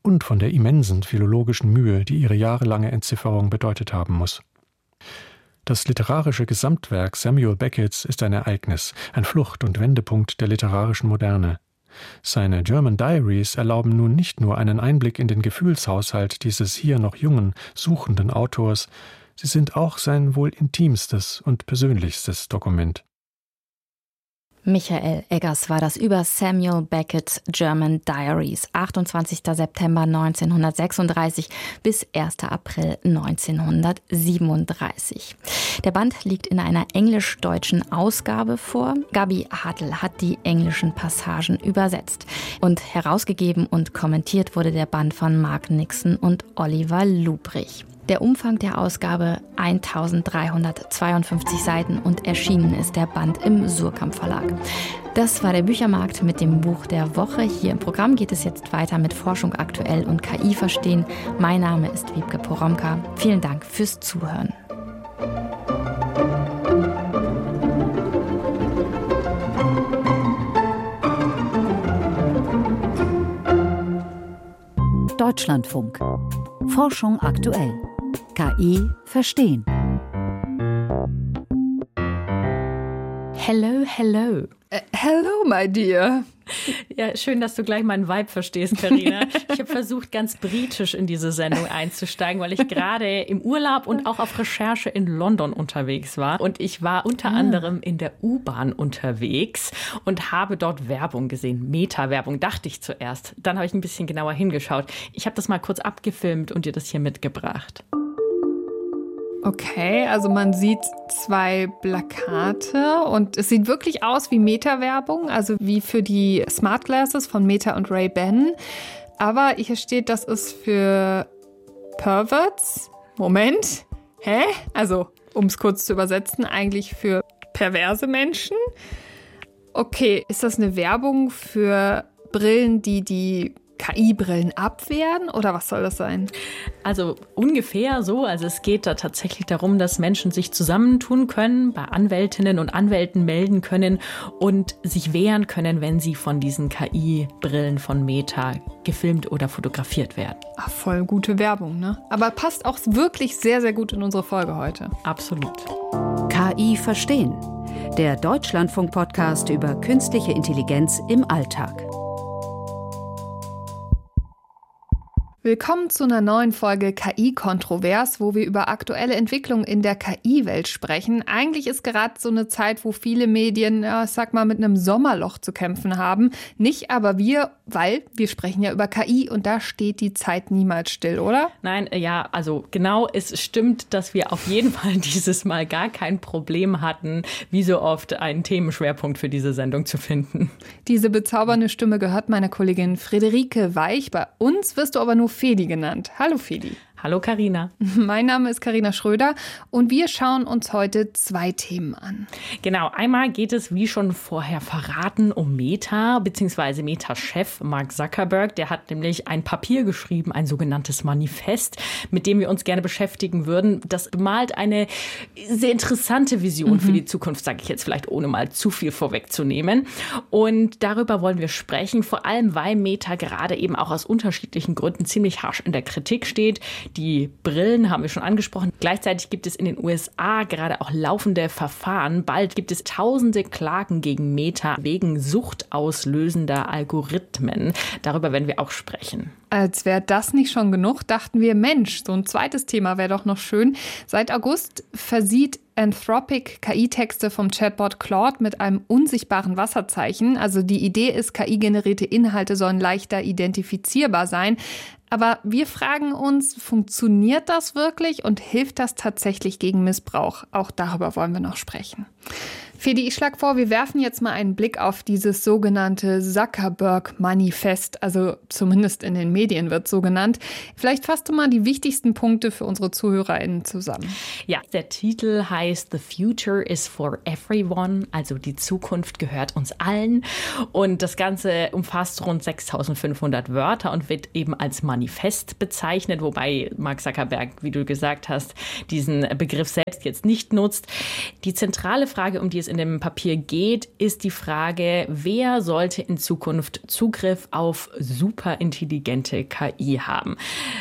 und von der immensen philologischen Mühe, die ihre jahrelange Entzifferung bedeutet haben muss. Das literarische Gesamtwerk Samuel Becketts ist ein Ereignis, ein Flucht- und Wendepunkt der literarischen Moderne. Seine German Diaries erlauben nun nicht nur einen Einblick in den Gefühlshaushalt dieses hier noch jungen, suchenden Autors, sie sind auch sein wohl intimstes und persönlichstes Dokument. Michael Eggers war das über Samuel Beckett's German Diaries, achtundzwanzigster September neunzehnhundertsechsunddreißig bis erster April neunzehnhundertsiebenunddreißig. Der Band liegt in einer englisch-deutschen Ausgabe vor. Gabi Hartl hat die englischen Passagen übersetzt. Und herausgegeben und kommentiert wurde der Band von Mark Nixon und Oliver Lubrich. Der Umfang der Ausgabe eintausenddreihundertzweiundfünfzig Seiten und erschienen ist der Band im Suhrkamp Verlag. Das war der Büchermarkt mit dem Buch der Woche. Hier im Programm geht es jetzt weiter mit Forschung aktuell und K I verstehen. Mein Name ist Wiebke Poromka. Vielen Dank fürs Zuhören. Deutschlandfunk. Forschung aktuell. K I verstehen. Hello, hello. Uh, hello, my dear. Ja, schön, dass du gleich meinen Vibe verstehst, Carina. Ich habe versucht, ganz britisch in diese Sendung einzusteigen, weil ich gerade im Urlaub und auch auf Recherche in London unterwegs war. Und ich war unter ah. anderem in der U-Bahn unterwegs und habe dort Werbung gesehen. Meta-Werbung, dachte ich zuerst. Dann habe ich ein bisschen genauer hingeschaut. Ich habe das mal kurz abgefilmt und dir das hier mitgebracht. Okay, also man sieht zwei Plakate und es sieht wirklich aus wie Meta-Werbung, also wie für die Smart Glasses von Meta und Ray-Ban. Aber hier steht, das ist für Perverts. Moment, hä? Also, um es kurz zu übersetzen, eigentlich für perverse Menschen. Okay, ist das eine Werbung für Brillen, die die K I-Brillen abwehren oder was soll das sein? Also ungefähr so. Also es geht da tatsächlich darum, dass Menschen sich zusammentun können, bei Anwältinnen und Anwälten melden können und sich wehren können, wenn sie von diesen K I-Brillen von Meta gefilmt oder fotografiert werden. Ach, voll gute Werbung, ne? Aber passt auch wirklich sehr, sehr gut in unsere Folge heute. Absolut. K I verstehen. Der Deutschlandfunk-Podcast über künstliche Intelligenz im Alltag. Willkommen zu einer neuen Folge K I-Kontrovers, wo wir über aktuelle Entwicklungen in der K I-Welt sprechen. Eigentlich ist gerade so eine Zeit, wo viele Medien, ja, ich sag mal, mit einem Sommerloch zu kämpfen haben. Nicht aber wir, weil wir sprechen ja über K I und da steht die Zeit niemals still, oder? Nein, ja, also genau, es stimmt, dass wir auf jeden Fall dieses Mal gar kein Problem hatten, wie so oft einen Themenschwerpunkt für diese Sendung zu finden. Diese bezaubernde Stimme gehört meiner Kollegin Friederike Weich. Bei uns wirst du aber nur Feli genannt. Hallo Feli. Hallo Carina. Mein Name ist Carina Schröder und wir schauen uns heute zwei Themen an. Genau, einmal geht es, wie schon vorher verraten, um Meta, beziehungsweise Meta-Chef Mark Zuckerberg. Der hat nämlich ein Papier geschrieben, ein sogenanntes Manifest, mit dem wir uns gerne beschäftigen würden. Das bemalt eine sehr interessante Vision mhm. für die Zukunft, sage ich jetzt vielleicht, ohne mal zu viel vorwegzunehmen. Und darüber wollen wir sprechen, vor allem, weil Meta gerade eben auch aus unterschiedlichen Gründen ziemlich harsch in der Kritik steht. Die Brillen haben wir schon angesprochen. Gleichzeitig gibt es in den U S A gerade auch laufende Verfahren. Bald gibt es tausende Klagen gegen Meta wegen suchtauslösender Algorithmen. Darüber werden wir auch sprechen. Als wäre das nicht schon genug, dachten wir, Mensch, so ein zweites Thema wäre doch noch schön. Seit August versieht Anthropic K I-Texte vom Chatbot Claude mit einem unsichtbaren Wasserzeichen. Also die Idee ist, K I-generierte Inhalte sollen leichter identifizierbar sein. Aber wir fragen uns, funktioniert das wirklich und hilft das tatsächlich gegen Missbrauch? Auch darüber wollen wir noch sprechen. Fedi, ich schlage vor, wir werfen jetzt mal einen Blick auf dieses sogenannte Zuckerberg-Manifest, also zumindest in den Medien wird es so genannt. Vielleicht fasst du mal die wichtigsten Punkte für unsere ZuhörerInnen zusammen. Ja, der Titel heißt The Future is for Everyone, also die Zukunft gehört uns allen. Und das Ganze umfasst rund sechstausendfünfhundert Wörter und wird eben als Manifest bezeichnet, wobei Mark Zuckerberg, wie du gesagt hast, diesen Begriff selbst jetzt nicht nutzt. Die zentrale Frage, um die es in dem Papier geht, ist die Frage, wer sollte in Zukunft Zugriff auf superintelligente K I haben?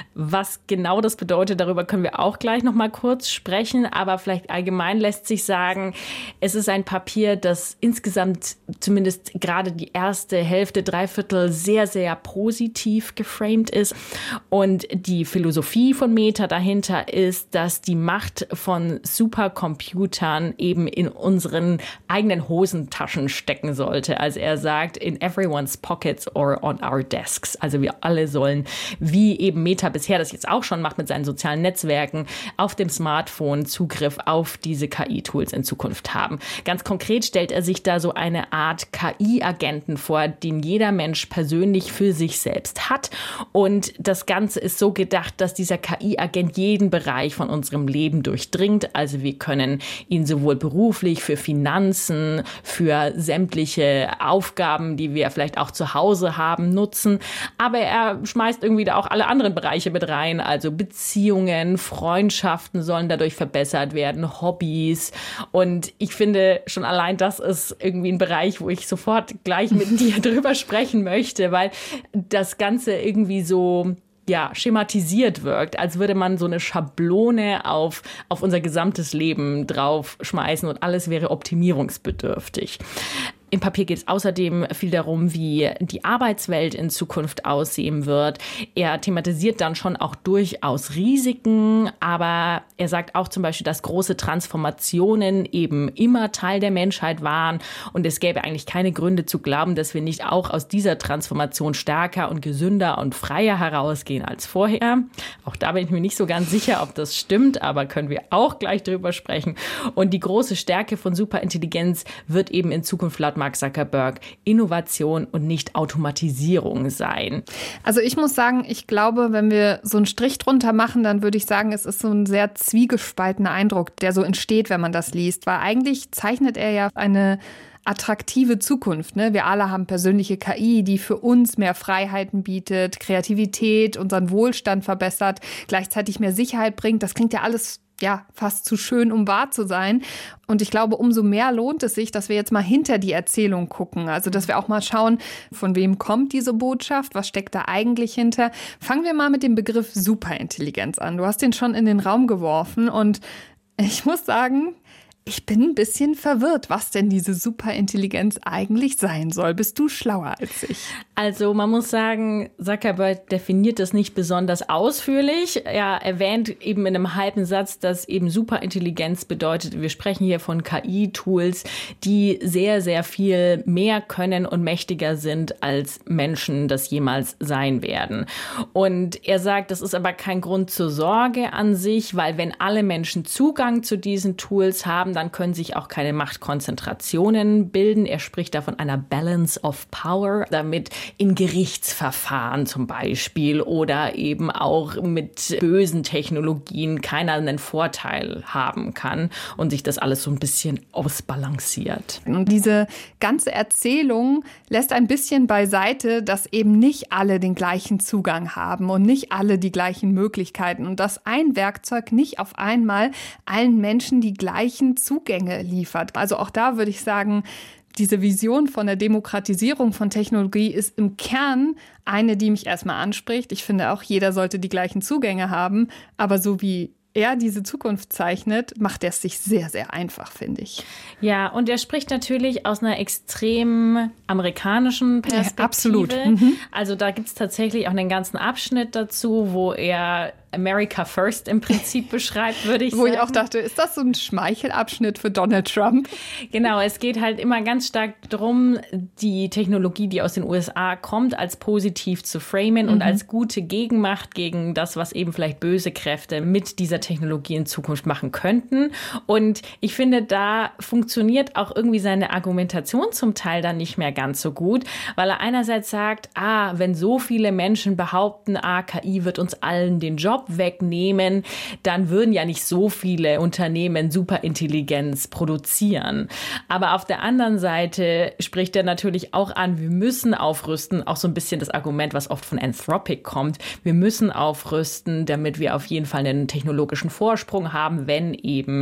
Was genau das bedeutet, darüber können wir auch gleich noch mal kurz sprechen, aber vielleicht allgemein lässt sich sagen, es ist ein Papier, das insgesamt zumindest gerade die erste Hälfte, Dreiviertel sehr, sehr positiv geframed ist. Und die Philosophie von Meta dahinter ist, dass die Macht von Supercomputern eben in unseren eigenen Hosentaschen stecken sollte. Also er sagt, in everyone's pockets or on our desks. Also wir alle sollen, wie eben Meta bisher das jetzt auch schon macht mit seinen sozialen Netzwerken, auf dem Smartphone Zugriff auf diese K I-Tools in Zukunft haben. Ganz konkret stellt er sich da so eine Art K I-Agenten vor, den jeder Mensch persönlich für sich selbst hat. Und das Ganze ist so gedacht, dass dieser K I-Agent jeden Bereich von unserem Leben durchdringt. Also wir können ihn sowohl beruflich, für Finanzen, für sämtliche Aufgaben, die wir vielleicht auch zu Hause haben, nutzen. Aber er schmeißt irgendwie da auch alle anderen Bereiche mit rein. Also Beziehungen, Freundschaften sollen dadurch verbessert werden, Hobbys. Und ich finde, schon allein das ist irgendwie ein Bereich, wo ich sofort gleich mit dir drüber sprechen möchte, weil das Ganze irgendwie so ja, schematisiert wirkt, als würde man so eine Schablone auf, auf unser gesamtes Leben draufschmeißen und alles wäre optimierungsbedürftig. Im Papier geht es außerdem viel darum, wie die Arbeitswelt in Zukunft aussehen wird. Er thematisiert dann schon auch durchaus Risiken, aber er sagt auch zum Beispiel, dass große Transformationen eben immer Teil der Menschheit waren und es gäbe eigentlich keine Gründe zu glauben, dass wir nicht auch aus dieser Transformation stärker und gesünder und freier herausgehen als vorher. Auch da bin ich mir nicht so ganz sicher, ob das stimmt, aber können wir auch gleich drüber sprechen. Und die große Stärke von Superintelligenz wird eben in Zukunft laut Mark Zuckerberg Innovation und nicht Automatisierung sein. Also ich muss sagen, ich glaube, wenn wir so einen Strich drunter machen, dann würde ich sagen, es ist so ein sehr zwiegespaltener Eindruck, der so entsteht, wenn man das liest. Weil eigentlich zeichnet er ja eine attraktive Zukunft. Ne? Wir alle haben persönliche K I, die für uns mehr Freiheiten bietet, Kreativität, unseren Wohlstand verbessert, gleichzeitig mehr Sicherheit bringt. Das klingt ja alles ja, fast zu schön, um wahr zu sein. Und ich glaube, umso mehr lohnt es sich, dass wir jetzt mal hinter die Erzählung gucken. Also, dass wir auch mal schauen, von wem kommt diese Botschaft? Was steckt da eigentlich hinter? Fangen wir mal mit dem Begriff Superintelligenz an. Du hast den schon in den Raum geworfen und ich muss sagen, ich bin ein bisschen verwirrt, was denn diese Superintelligenz eigentlich sein soll. Bist du schlauer als ich? Also man muss sagen, Zuckerberg definiert das nicht besonders ausführlich. Er erwähnt eben in einem halben Satz, dass eben Superintelligenz bedeutet, wir sprechen hier von K I-Tools, die sehr, sehr viel mehr können und mächtiger sind, als Menschen das jemals sein werden. Und er sagt, das ist aber kein Grund zur Sorge an sich, weil wenn alle Menschen Zugang zu diesen Tools haben, dann können sich auch keine Machtkonzentrationen bilden. Er spricht da von einer Balance of Power, damit in Gerichtsverfahren zum Beispiel oder eben auch mit bösen Technologien keiner einen Vorteil haben kann und sich das alles so ein bisschen ausbalanciert. Und diese ganze Erzählung lässt ein bisschen beiseite, dass eben nicht alle den gleichen Zugang haben und nicht alle die gleichen Möglichkeiten und dass ein Werkzeug nicht auf einmal allen Menschen die gleichen Zugänge liefert. Also auch da würde ich sagen, diese Vision von der Demokratisierung von Technologie ist im Kern eine, die mich erstmal anspricht. Ich finde auch, jeder sollte die gleichen Zugänge haben. Aber so wie er diese Zukunft zeichnet, macht er es sich sehr, sehr einfach, finde ich. Ja, und er spricht natürlich aus einer extrem amerikanischen Perspektive. Ja, absolut. Mhm. Also da gibt es tatsächlich auch einen ganzen Abschnitt dazu, wo er America First im Prinzip beschreibt, würde ich Wo sagen. ich auch dachte, ist das so ein Schmeichelabschnitt für Donald Trump? Genau, es geht halt immer ganz stark darum, die Technologie, die aus den U S A kommt, als positiv zu framen mhm. und als gute Gegenmacht gegen das, was eben vielleicht böse Kräfte mit dieser Technologie in Zukunft machen könnten. Und ich finde, da funktioniert auch irgendwie seine Argumentation zum Teil dann nicht mehr ganz so gut, weil er einerseits sagt, ah, wenn so viele Menschen behaupten, ah, K I wird uns allen den Job wegnehmen, dann würden ja nicht so viele Unternehmen Superintelligenz produzieren. Aber auf der anderen Seite spricht er natürlich auch an, wir müssen aufrüsten, auch so ein bisschen das Argument, was oft von Anthropic kommt, wir müssen aufrüsten, damit wir auf jeden Fall einen technologischen Vorsprung haben, wenn eben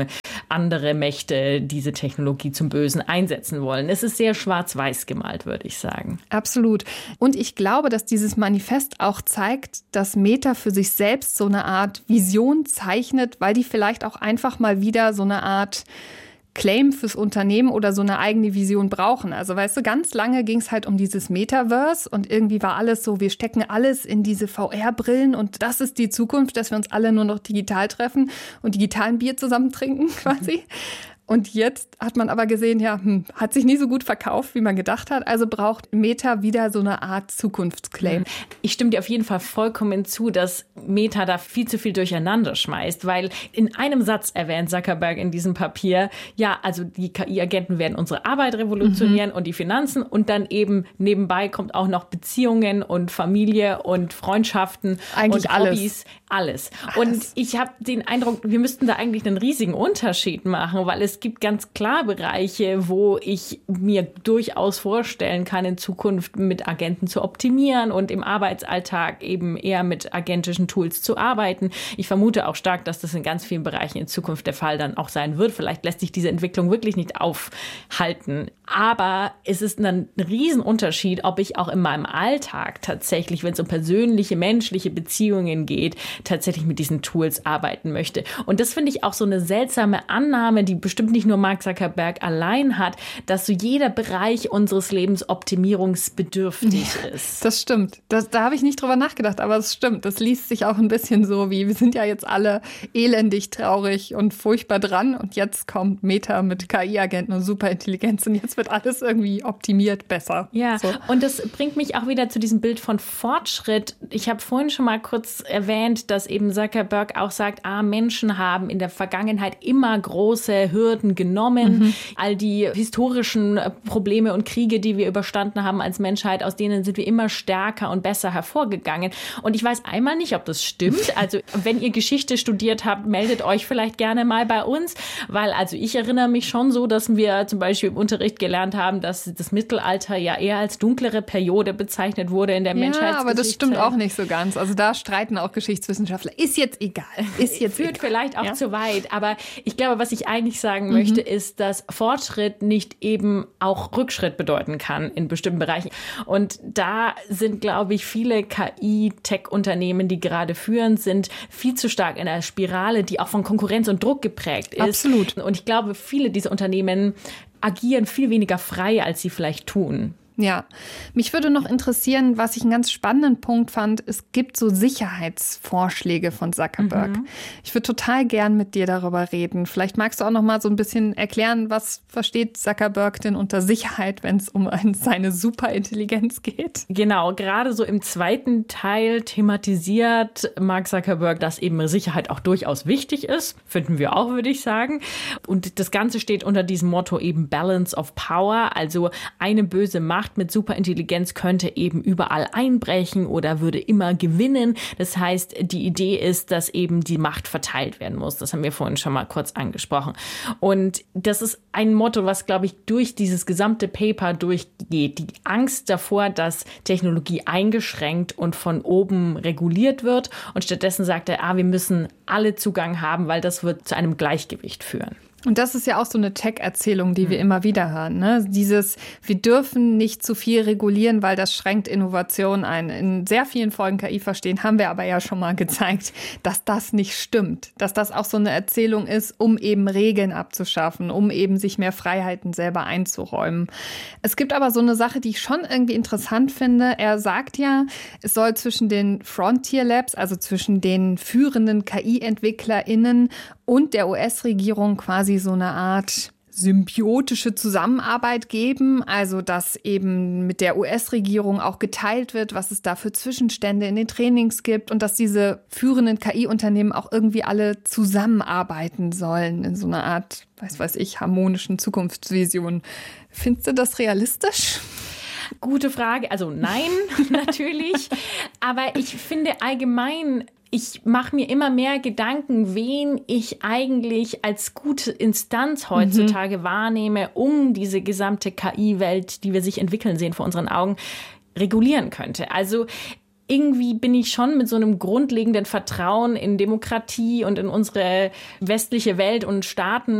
andere Mächte diese Technologie zum Bösen einsetzen wollen. Es ist sehr schwarz-weiß gemalt, würde ich sagen. Absolut. Und ich glaube, dass dieses Manifest auch zeigt, dass Meta für sich selbst so eine Art Vision zeichnet, weil die vielleicht auch einfach mal wieder so eine Art Claim fürs Unternehmen oder so eine eigene Vision brauchen. Also weißt du, ganz lange ging es halt um dieses Metaverse und irgendwie war alles so, wir stecken alles in diese V R-Brillen und das ist die Zukunft, dass wir uns alle nur noch digital treffen und digital ein Bier zusammen trinken quasi. Und jetzt hat man aber gesehen, ja, hm, hat sich nie so gut verkauft, wie man gedacht hat. Also braucht Meta wieder so eine Art Zukunftsclaim. Ich stimme dir auf jeden Fall vollkommen zu, dass Meta da viel zu viel durcheinander schmeißt, weil in einem Satz erwähnt Zuckerberg in diesem Papier, ja, also die K I-Agenten werden unsere Arbeit revolutionieren mhm. und die Finanzen und dann eben nebenbei kommt auch noch Beziehungen und Familie und Freundschaften eigentlich und Hobbys, alles. alles. Und ich habe den Eindruck, wir müssten da eigentlich einen riesigen Unterschied machen, weil es Es gibt ganz klar Bereiche, wo ich mir durchaus vorstellen kann, in Zukunft mit Agenten zu optimieren und im Arbeitsalltag eben eher mit agentischen Tools zu arbeiten. Ich vermute auch stark, dass das in ganz vielen Bereichen in Zukunft der Fall dann auch sein wird. Vielleicht lässt sich diese Entwicklung wirklich nicht aufhalten. Aber es ist ein Riesenunterschied, ob ich auch in meinem Alltag tatsächlich, wenn es um persönliche, menschliche Beziehungen geht, tatsächlich mit diesen Tools arbeiten möchte. Und das finde ich auch so eine seltsame Annahme, die bestimmt nicht nur Mark Zuckerberg allein hat, dass so jeder Bereich unseres Lebens optimierungsbedürftig ist. Das stimmt. Das, da habe ich nicht drüber nachgedacht, aber es stimmt. Das liest sich auch ein bisschen so wie, wir sind ja jetzt alle elendig, traurig und furchtbar dran und jetzt kommt Meta mit K I-Agenten und Superintelligenz und jetzt wird alles irgendwie optimiert besser. Ja, so. Und das bringt mich auch wieder zu diesem Bild von Fortschritt. Ich habe vorhin schon mal kurz erwähnt, dass eben Zuckerberg auch sagt, ah, Menschen haben in der Vergangenheit immer große Hürden genommen. Mhm. All die historischen Probleme und Kriege, die wir überstanden haben als Menschheit, aus denen sind wir immer stärker und besser hervorgegangen. Und ich weiß einmal nicht, ob das stimmt. Also wenn ihr Geschichte studiert habt, meldet euch vielleicht gerne mal bei uns, weil also ich erinnere mich schon so, dass wir zum Beispiel im Unterricht gelernt haben, dass das Mittelalter ja eher als dunklere Periode bezeichnet wurde in der ja, Menschheitsgeschichte. Aber das stimmt auch nicht so ganz. Also da streiten auch Geschichtswissenschaftler. Ist jetzt egal. Ist jetzt Führt egal. vielleicht auch ja? zu weit. Aber ich glaube, was ich eigentlich sagen möchte, mhm. ist, dass Fortschritt nicht eben auch Rückschritt bedeuten kann in bestimmten Bereichen. Und da sind, glaube ich, viele K I-Tech-Unternehmen, die gerade führend sind, viel zu stark in einer Spirale, die auch von Konkurrenz und Druck geprägt ist. Absolut. Und ich glaube, viele dieser Unternehmen agieren viel weniger frei, als sie vielleicht tun. Ja, mich würde noch interessieren, was ich einen ganz spannenden Punkt fand. Es gibt so Sicherheitsvorschläge von Zuckerberg. Mhm. Ich würde total gern mit dir darüber reden. Vielleicht magst du auch noch mal so ein bisschen erklären, was versteht Zuckerberg denn unter Sicherheit, wenn es um seine Superintelligenz geht? Genau, gerade so im zweiten Teil thematisiert Mark Zuckerberg, dass eben Sicherheit auch durchaus wichtig ist. Finden wir auch, würde ich sagen. Und das Ganze steht unter diesem Motto eben Balance of Power, also eine böse Macht mit Superintelligenz könnte eben überall einbrechen oder würde immer gewinnen. Das heißt, die Idee ist, dass eben die Macht verteilt werden muss. Das haben wir vorhin schon mal kurz angesprochen. Und das ist ein Motto, was, glaube ich, durch dieses gesamte Paper durchgeht. Die Angst davor, dass Technologie eingeschränkt und von oben reguliert wird. Und stattdessen sagt er, ah, wir müssen alle Zugang haben, weil das wird zu einem Gleichgewicht führen. Und das ist ja auch so eine Tech-Erzählung, die wir immer wieder hören. Ne? Dieses, wir dürfen nicht zu viel regulieren, weil das schränkt Innovation ein. In sehr vielen Folgen K I verstehen haben wir aber ja schon mal gezeigt, dass das nicht stimmt. Dass das auch so eine Erzählung ist, um eben Regeln abzuschaffen, um eben sich mehr Freiheiten selber einzuräumen. Es gibt aber so eine Sache, die ich schon irgendwie interessant finde. Er sagt ja, es soll zwischen den Frontier Labs, also zwischen den führenden K I-EntwicklerInnen und der U S-Regierung quasi so eine Art symbiotische Zusammenarbeit geben, also dass eben mit der U S-Regierung auch geteilt wird, was es da für Zwischenstände in den Trainings gibt und dass diese führenden K I-Unternehmen auch irgendwie alle zusammenarbeiten sollen in so einer Art, weiß weiß ich, harmonischen Zukunftsvision. Findest du das realistisch? Gute Frage. Also nein, natürlich. Aber ich finde allgemein, ich mache mir immer mehr Gedanken, wen ich eigentlich als gute Instanz heutzutage mhm. wahrnehme, um diese gesamte K I-Welt, die wir sich entwickeln sehen vor unseren Augen, regulieren könnte. Also irgendwie bin ich schon mit so einem grundlegenden Vertrauen in Demokratie und in unsere westliche Welt und Staaten